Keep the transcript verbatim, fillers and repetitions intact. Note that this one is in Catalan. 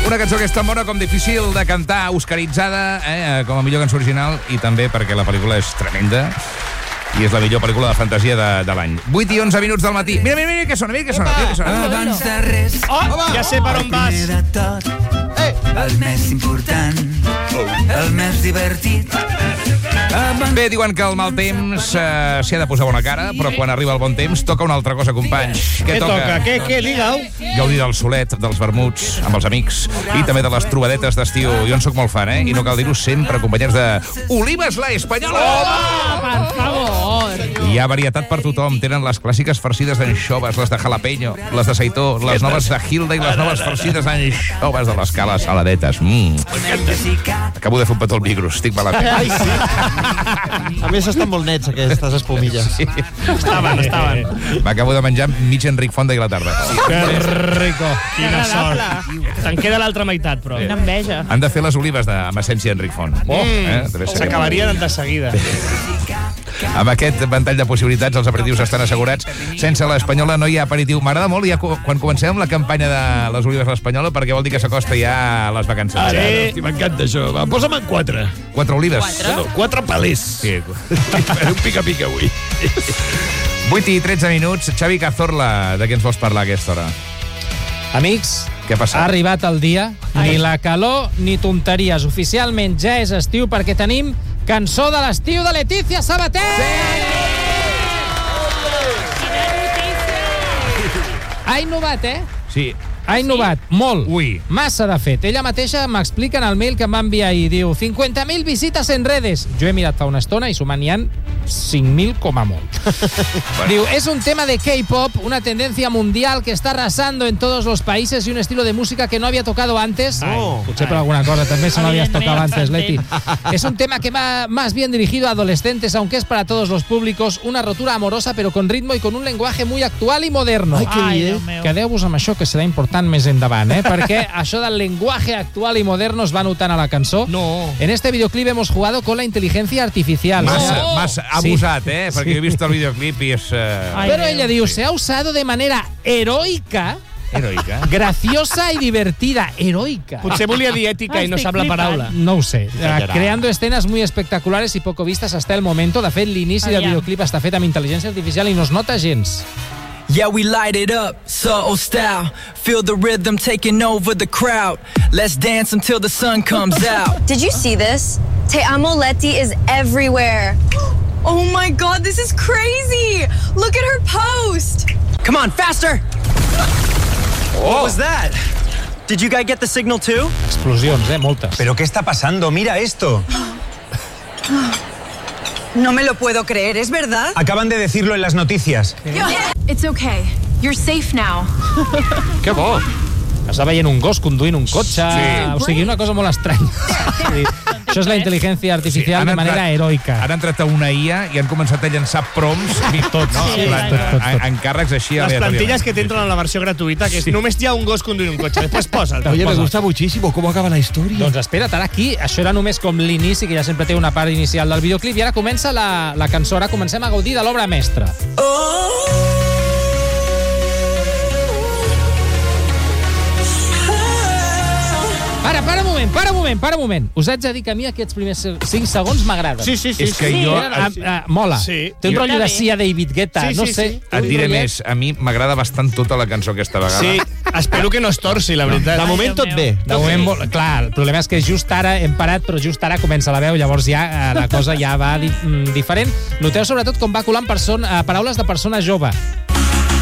Una cançó que és tan bona com difícil de cantar, oscaritzada, eh, com a millor cançó original, i també perquè la pel·lícula és tremenda i és la millor pel·lícula de fantasia de, de l'any. vuit i onze minuts del matí. Mira, mira, mira què sona, mira què sona. Mira què sona. Abans de res, oh, ja sé per on vas. De tot, eh. el més important, el més divertit. Bé, diuen que el mal temps eh, s'hi ha de posar bona cara, però quan arriba el bon temps toca una altra cosa, companys. Què toca? Què, què, digue-ho? Gaudir del solet, dels vermuts, amb els amics, i també de les trobadetes d'estiu. Jo en soc molt fan, eh? I no cal dir-ho, sempre acompanyats de Olives La Espanyola! Home, per favor! Hi ha varietat per tothom. Tenen les clàssiques farcides d'anxoves, les de jalapeño, les de seitó, les noves de Hilda i les noves farcides d'anxoves de l'escala saladetes. Mm. Acabo de fer un petó al micro, estic malament. Ai, sí. A més, estan molt nets, aquestes espumilles. Sí. Estaven, estaven. M'acabo de menjar mig Enric Font d'ahir a la tarda. Que rico. Quina sort. Te'n queda l'altra meitat, però. Quina enveja. Han de fer les olives de, amb essència Enric Font. Oh, eh? s'acabarien de seguida. Amb aquest ventall de possibilitats, els aperitius estan assegurats. Sense l'Espanyola no hi ha aperitiu. M'agrada molt ja quan comencem amb la campanya de les olives a l'Espanyola, perquè vol dir que s'acosta ja les vacances. Ah, sí. Sí, m'encanta això. Va, posa'm en quatre. Quatre olives. Quatre? No, quatre palers. Sí. Un pica-pica avui. vuit i tretze minuts. Xavi Cazorla, de què ens vols parlar a aquesta hora? Amics, Què ha passat? ha arribat el dia. Ai. Ni la calor ni tonteries. Oficialment ja és estiu perquè tenim cançó de l'estiu de Letícia Sabater! Ha innovat, eh? Sí. Ha innovat, molt. Ui. Massa, de fet. Ella mateixa m'explica en el mail que em va enviar i diu cinquanta mil visites en redes. Jo he mirat fa una estona i sumant n'hi ha cinc mil com a molt. Bueno. Diu, es un tema de K-pop, una tendencia mundial que está arrasando en todos los países y un estilo de música que no había tocado antes. Ay, Potser per alguna cosa també se no habías tocado antes, Leti. Evidentment. Es un tema que va más bien dirigido a adolescentes, aunque es para todos los públicos. Una rotura amorosa, pero con ritmo y con un lenguaje muy actual y moderno. Ai, que Ai, bé. Déu meu. Quedeu-vos amb això, que serà important més endavant, eh? Perquè això del lenguaje actual y moderno es va notant a la cançó. No. En este videoclip hemos jugado con la inteligencia artificial. Massa, Oh. massa Sí. abusat, eh? Perquè he vist el videoclip i és... Eh... Ai, Pero Déu. ella diu, se ha usado de manera heroica, Heroica. graciosa y divertida. Heroica. Potser volia dir ètica i no Estic sap la flipant. paraula. No ho sé. Exagerat. Creando escenas muy espectaculares y poco vistas hasta el momento. De fet, l'inici del Aviam. videoclip està fet amb intel·ligència artificial i no es nota gens. Yeah, we light it up, soul style. Feel the rhythm taking over the crowd. Let's dance until the sun comes out. Did you see this? Te Amo Leti is everywhere. Oh my god, this is crazy! Look at her post! Come on, faster! Oh! What was that? Did you guys get the signal too? Explosions, eh? Moltes. ¿Pero qué está pasando? Mira esto. No me lo puedo creer, ¿es verdad? Acaban de decirlo en las noticias. It's okay. You're safe now. Que bo! Està veient un gos conduint un cotxe. Sí. O sigui, una cosa molt estranya. Sí. Això és la intel·ligència artificial han de manera entrat- heroica. Han entrat a una I A i han començat a llançar prompts i tot, no? Sí, En plan, tot, tot, tot. en- Encàrrecs així Les aleatòriament. plantilles que t'entren en la versió gratuïta, que és només hi ha un gos conduint un cotxe. Després posa't. Oye, me posa't. gusta muchísimo cómo acaba la historia. Doncs espera't, ara aquí, això era només com l'inici, que ja sempre té una part inicial del videoclip, i ara comença la, la cançó. Ara comencem a gaudir de l'obra mestra. Para, para un moment, para un moment, para un moment. Us haig de dir que a mi aquests primers cinc segons m'agraden. Sí, sí, sí. És que sí. jo- Ah, ah, mola. Sí. Té un Jo- rotllo de Està bé. Sia David Guetta, Sí, no sí, sé. sí. Et diré més, a mi m'agrada bastant tota la cançó aquesta vegada. Sí, espero que no es torci, la veritat. De moment tot Déu bé. De moment, vol- clar, el problema és que just ara hem parat, però just ara comença la veu, llavors ja eh, la cosa ja va di mm, diferent. Noteu sobretot com va colant person, eh, paraules de persona jove.